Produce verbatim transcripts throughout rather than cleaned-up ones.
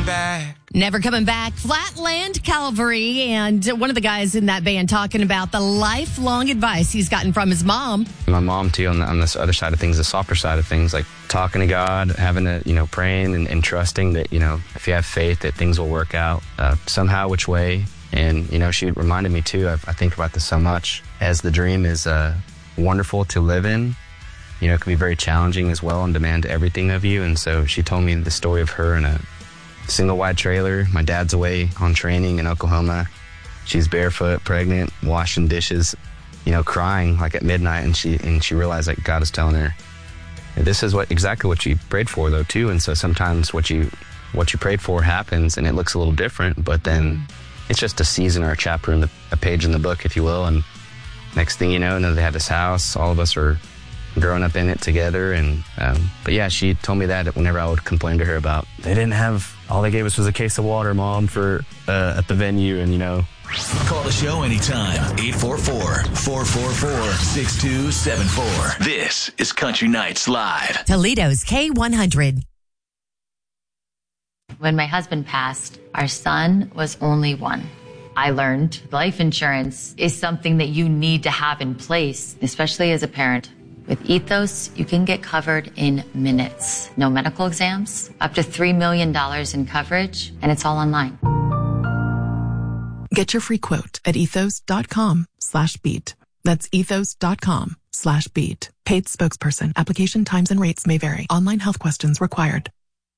back. Never Coming Back, Flatland Calvary, and one of the guys in that band talking about the lifelong advice he's gotten from his mom. My mom, too, on, the, on this other side of things, the softer side of things, like talking to God, having a, you know, praying and, and trusting that, you know, if you have faith that things will work out uh, somehow, which way. And, you know, she reminded me, too, I, I think about this so much, as the dream is uh, wonderful to live in, you know, it can be very challenging as well and demand everything of you. And so she told me the story of her in a single wide trailer. My dad's away on training in Oklahoma. She's barefoot, pregnant, washing dishes, you know, crying like at midnight. And she and she realized that God is telling her, this is what exactly what you prayed for, though, too. And so sometimes what you what you prayed for happens, and it looks a little different. But then it's just a season or a chapter in the a page in the book, if you will. And next thing you know, you know they have this house. All of us are growing up in it together. And um, but yeah, she told me that whenever I would complain to her about they didn't have, all they gave us was a case of water, Mom, for uh, at the venue. And you know, call the show anytime. eight four four, four four four, six two seven four. This is Country Nights Live, Toledo's K one hundred. When my husband passed, our son was only one. I learned life insurance is something that you need to have in place, especially as a parent. With Ethos, you can get covered in minutes. No medical exams, up to three million dollars in coverage, and it's all online. Get your free quote at ethos.com slash beat. That's ethos.com slash beat. Paid spokesperson. Application times and rates may vary. Online health questions required.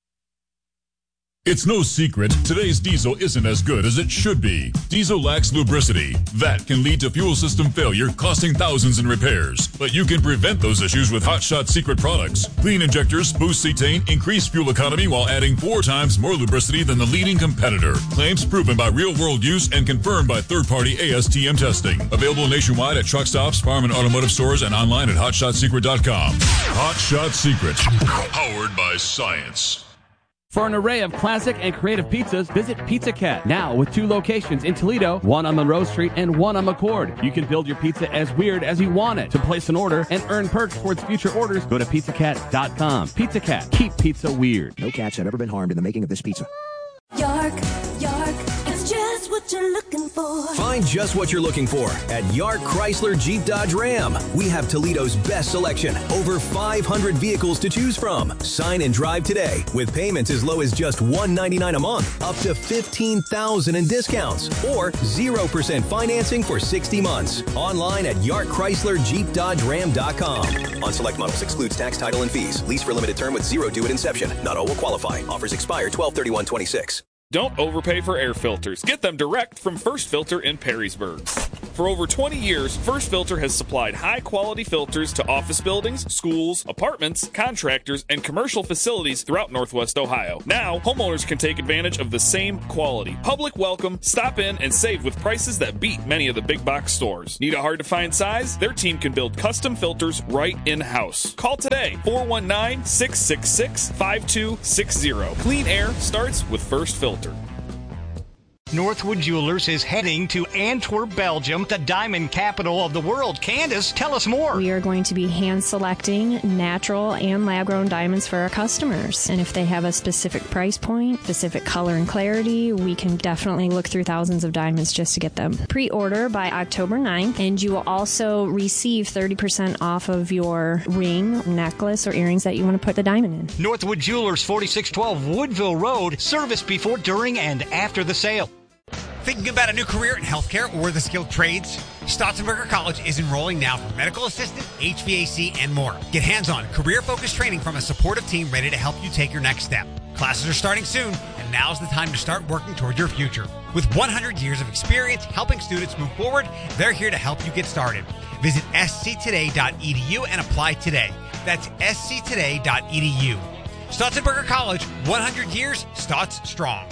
It's no secret, today's diesel isn't as good as it should be. Diesel lacks lubricity. That can lead to fuel system failure, costing thousands in repairs. But you can prevent those issues with Hot Shot Secret products. Clean injectors boost cetane, increase fuel economy while adding four times more lubricity than the leading competitor. Claims proven by real-world use and confirmed by third-party A S T M testing. Available nationwide at truck stops, farm and automotive stores, and online at hot shot secret dot com. Hot Shot Secret, powered by science. For an array of classic and creative pizzas, visit Pizza Cat. Now with two locations in Toledo, one on Monroe Street and one on McCord. You can build your pizza as weird as you want it. To place an order and earn perks towards future orders, go to pizza cat dot com. Pizza Cat, keep pizza weird. No cats have ever been harmed in the making of this pizza. Yark, Yark, it's just what you're looking for. Find just what you're looking for at Yark Chrysler Jeep Dodge Ram. We have Toledo's best selection, over five hundred vehicles to choose from. Sign and drive today with payments as low as just one hundred ninety-nine dollars a month, up to fifteen thousand dollars in discounts, or zero percent financing for sixty months. Online at yark chrysler jeep dodge ram dot com. On select models, excludes tax, title, and fees. Lease for limited term with zero due at inception. Not all will qualify. Offers expire twelve thirty-one twenty-six. Don't overpay for air filters. Get them direct from First Filter in Perrysburg. For over twenty years, First Filter has supplied high-quality filters to office buildings, schools, apartments, contractors, and commercial facilities throughout Northwest Ohio. Now, homeowners can take advantage of the same quality. Public welcome, stop in, and save with prices that beat many of the big box stores. Need a hard-to-find size? Their team can build custom filters right in-house. Call today, four one nine, six six six, five two six zero. Clean air starts with First Filter. Northwood Jewelers is heading to Antwerp, Belgium, the diamond capital of the world. Candace, tell us more. We are going to be hand selecting natural and lab-grown diamonds for our customers. And if they have a specific price point, specific color and clarity, we can definitely look through thousands of diamonds just to get them. Pre-order by October ninth, and you will also receive thirty percent off of your ring, necklace, or earrings that you want to put the diamond in. Northwood Jewelers, forty-six twelve Woodville Road. Service before, during, and after the sale. Thinking about a new career in healthcare or the skilled trades? Stotzenberger College is enrolling now for medical assistant, H V A C, and more. Get hands-on, career-focused training from a supportive team ready to help you take your next step. Classes are starting soon, and now's the time to start working toward your future. With one hundred years of experience helping students move forward, they're here to help you get started. Visit s c today dot e d u and apply today. That's s c today dot e d u. Stotzenberger College, one hundred years, Stotz strong.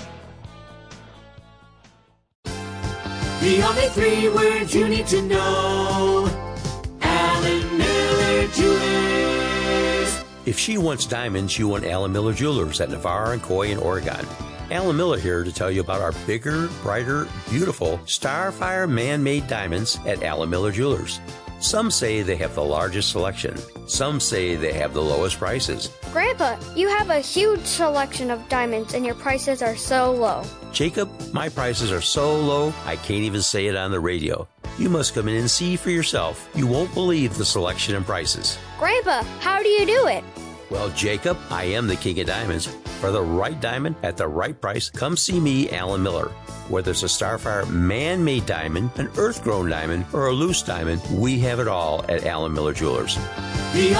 The only three words you need to know. Alan Miller Jewelers. If she wants diamonds, you want Alan Miller Jewelers at Navarre and Coy in Oregon. Alan Miller here to tell you about our bigger, brighter, beautiful Starfire man-made diamonds at Alan Miller Jewelers. Some say they have the largest selection. Some say they have the lowest prices. Grandpa, you have a huge selection of diamonds and your prices are so low. Jacob, my prices are so low, I can't even say it on the radio. You must come in and see for yourself. You won't believe the selection and prices. Grandpa, how do you do it? Well, Jacob, I am the king of diamonds. For the right diamond at the right price, come see me, Alan Miller. Whether it's a Starfire man-made diamond, an earth-grown diamond, or a loose diamond, we have it all at Alan Miller Jewelers.